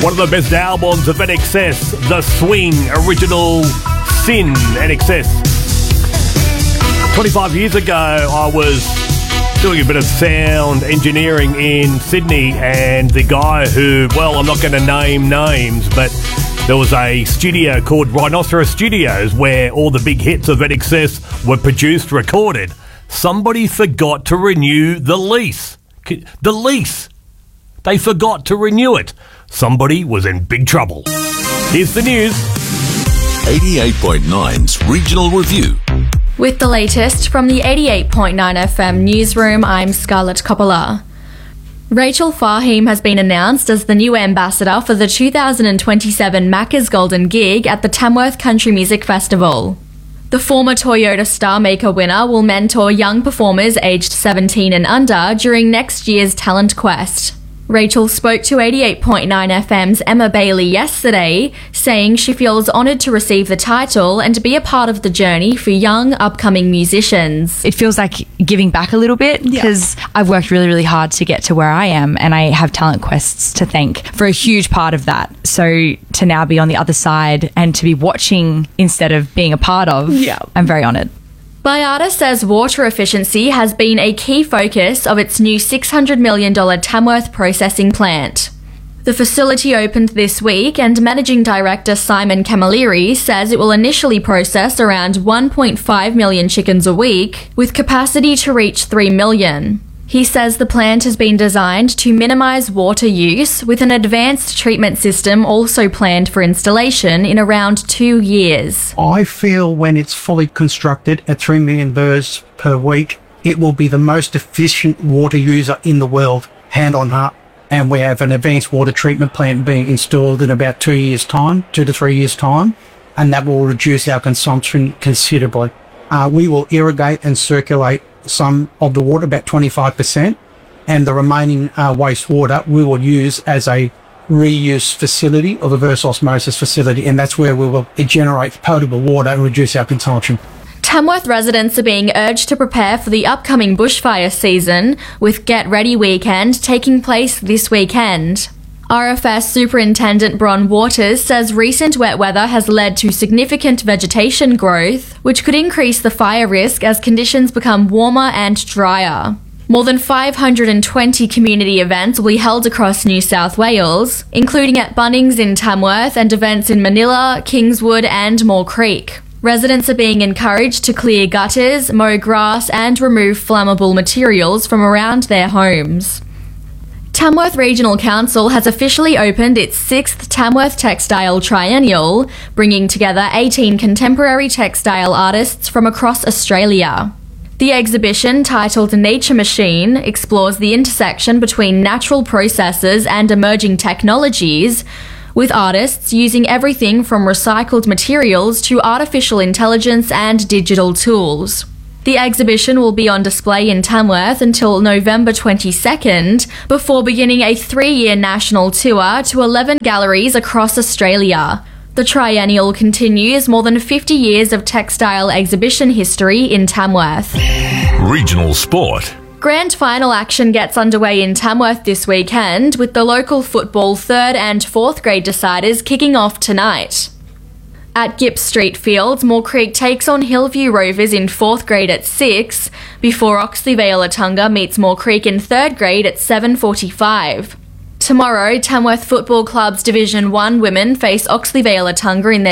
One of the best albums of NXS, The Swing, original Sin, NXS. 25 years ago, I was doing a bit of sound engineering in Sydney, and the guy who, well, I'm not going to name names, but there was a studio called Rhinoceros Studios where all the big hits of NXS were produced, recorded. Somebody forgot to renew the lease. The lease. They forgot to renew it. Somebody was in big trouble. Here's the news. 88.9's Regional Review. With the latest from the 88.9 FM newsroom, I'm Scarlett Coppola. Rachel Fahim has been announced as the new ambassador for the 2027 Macca's Golden Gig at the Tamworth Country Music Festival. The former Toyota Star Maker winner will mentor young performers aged 17 and under during next year's Talent Quest. Rachel spoke to 88.9 FM's Emma Bailey yesterday, saying she feels honoured to receive the title and to be a part of the journey for young, upcoming musicians. It feels like giving back a little bit because I've worked really, really hard to get to where I am, and I have Talent Quests to thank for a huge part of that. So to now be on the other side and to be watching instead of being a part of, I'm very honoured. Baiada says water efficiency has been a key focus of its new $600 million Tamworth processing plant. The facility opened this week, and Managing Director Simon Camilleri says it will initially process around 1.5 million chickens a week, with capacity to reach 3 million. He says the plant has been designed to minimise water use, with an advanced treatment system also planned for installation in around 2 years. I feel when it's fully constructed at 3 million birds per week, it will be the most efficient water user in the world, hand on heart. And we have an advanced water treatment plant being installed in about 2 years' time, 2 to 3 years' time, and that will reduce our consumption considerably. We will irrigate and circulate some of the water, about 25%, and the remaining wastewater we will use as a reuse facility or reverse osmosis facility, and that's where we will generate potable water and reduce our consumption. Tamworth residents are being urged to prepare for the upcoming bushfire season, with Get Ready Weekend taking place this weekend. RFS Superintendent Bron Waters says recent wet weather has led to significant vegetation growth, which could increase the fire risk as conditions become warmer and drier. More than 520 community events will be held across New South Wales, including at Bunnings in Tamworth and events in Manila, Kingswood and Moore Creek. Residents are being encouraged to clear gutters, mow grass and remove flammable materials from around their homes. Tamworth Regional Council has officially opened its 6th Tamworth Textile Triennial, bringing together 18 contemporary textile artists from across Australia. The exhibition, titled Nature Machine, explores the intersection between natural processes and emerging technologies, with artists using everything from recycled materials to artificial intelligence and digital tools. The exhibition will be on display in Tamworth until November 22nd, before beginning a 3-year national tour to 11 galleries across Australia. The triennial continues more than 50 years of textile exhibition history in Tamworth. Regional Sport. Grand final action gets underway in Tamworth this weekend, with the local football 3rd and 4th grade deciders kicking off tonight. At Gipp Street Fields, Moore Creek takes on Hillview Rovers in 4th grade at 6, before Oxley Vale Attunga meets Moore Creek in 3rd grade at 7:45. Tomorrow, Tamworth Football Club's Division 1 women face Oxley Vale Attunga in their